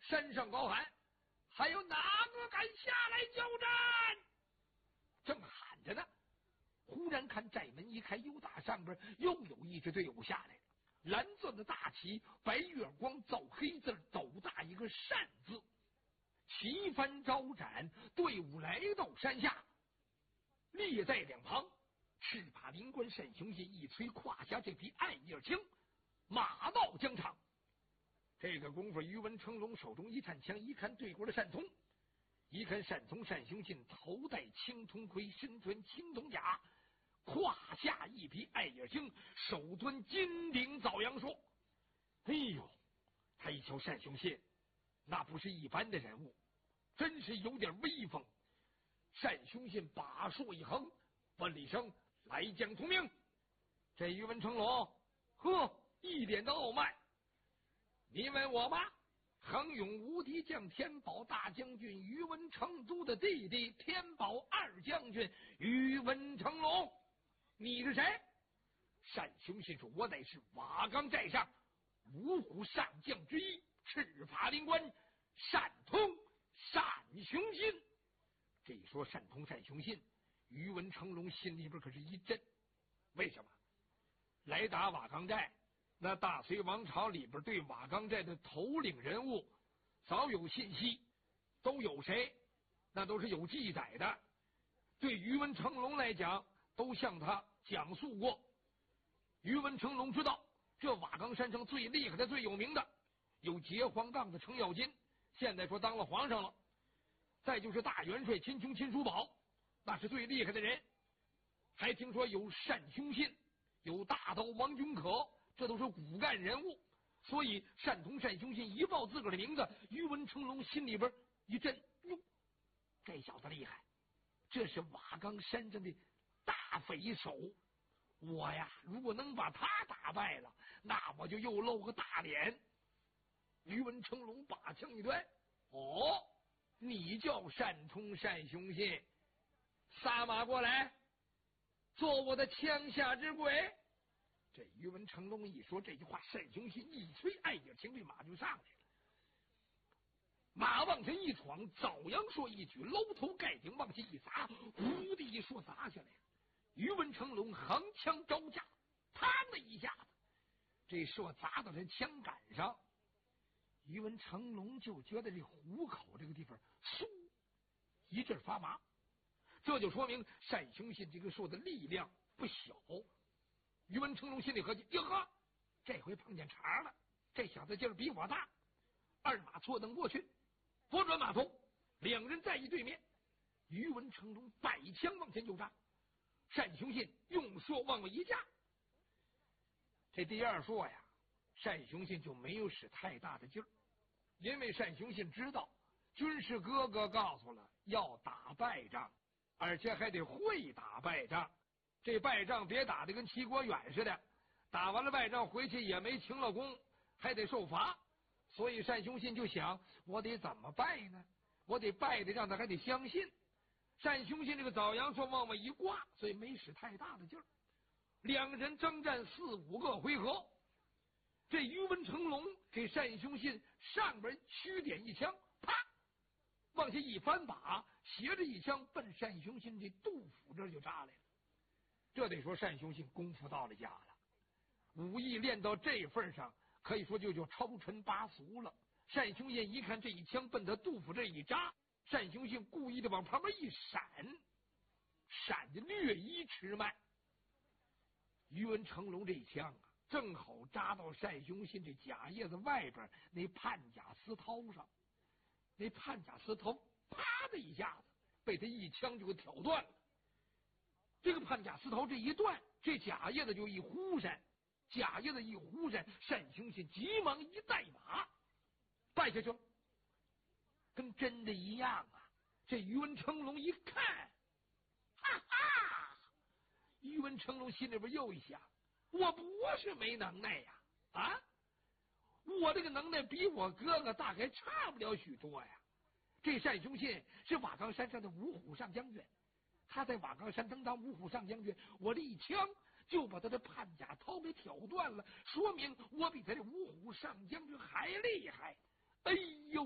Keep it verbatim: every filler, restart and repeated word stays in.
山上高喊：“还有哪个敢下来交战？”正喊着呢，忽然看寨门一开，又打上边又有一支队伍下来了。蓝色的大旗，白月光，造黑字，斗大一个单字，旗帆招展，队伍来到山下，列在两旁。赤帕灵官单雄信一催胯下这匹暗叶青，马到疆场。这个功夫，于文成龙手中一探枪，一看对过的单通，一看单通单雄信头戴青铜盔，身穿青铜甲，胯下一匹暗叶青，手端金顶枣阳说：“哎呦！”他一瞧单雄信，那不是一般的人物，真是有点威风。单雄信把槊一横，问了一声：“来将同名。”这于文成龙，呵，一脸的傲慢。你问我吧，恒勇无敌将天宝大将军于文成都的弟弟天宝二将军于文成龙，你是谁？单雄信说：“我乃是瓦岗寨上五虎上将之一，赤发灵官单通单雄信。”这一说单通单雄信，于文成龙心里边可是一震。为什么？来打瓦岗寨，那大隋王朝里边对瓦岗寨的头领人物早有信息，都有谁？那都是有记载的。对于文成龙来讲，都向他讲述过。于文成龙知道，这瓦岗山上最厉害的、最有名的有劫黄杠的程咬金，现在说当了皇上了。再就是大元帅秦琼、秦叔宝，那是最厉害的人。还听说有单雄信，有大刀王君可，这都是骨干人物。所以单通单雄信一报自个儿的名字，于文成龙心里边一震，哟，这小子厉害，这是瓦岗山上的大匪首。我呀，如果能把他打败了，那我就又露个大脸。于文成龙把枪一端：“哦，你叫单通单雄信，撒马过来，做我的枪下之鬼。”这于文成龙一说这句话，单雄信一催暗叶青，这马就上来了。马往前一闯，枣阳槊一举，楼头盖顶往下一砸，呼的一槊砸下来。于文成龙横枪招架，嘡的一下子，这槊砸到这枪杆上，于文成龙就觉得这虎口这个地方嗖一阵发麻，这就说明单雄信这个槊的力量不小。于文成龙心里合计：哟呵，这回碰见茬了，这小子劲儿比我大。二马错蹬过去，拨转马头，两人在一对面。于文成龙摆枪往前就扎，单雄信用槊往外一架。这第二槊呀，单雄信就没有使太大的劲儿，因为单雄信知道军师哥哥告诉了，要打败仗，而且还得会打败仗。这败仗别打得跟齐国远似的，打完了败仗回去也没清了功，还得受罚。所以单雄信就想，我得怎么败呢？我得败的让他还得相信。单雄信这个枣阳槊往外一挂，所以没使太大的劲儿。两个人征战四五个回合，这于文成龙给单雄信上边虚点一枪，啪，往下一翻把，斜着一枪奔单雄信这肚腹这儿就扎来了。这得说单雄信功夫到了家了，武艺练到这份上，可以说就叫超尘拔俗了。单雄信一看这一枪奔他肚腹这一扎，单雄信故意的往旁边一闪，闪的略一迟慢。于文成龙这一枪啊，正好扎到单雄信这甲叶子外边那判甲丝绦上，那判甲丝绦啪的一下子被他一枪就给挑断了。这个判甲丝绦这一断，这甲叶子就一忽闪，甲叶子一忽闪，单雄信急忙一带马败下去了，跟真的一样啊！这于文成龙一看，哈哈！于文成龙心里边又一想，我不是没能耐呀，啊，我这个能耐比我哥哥大概差不了许多呀。这单雄信是瓦岗山上的五虎上将军，他在瓦岗山登当五虎上将军，我这一枪就把他的判甲绦给挑断了，说明我比他这五虎上将军还厉害。哎呦！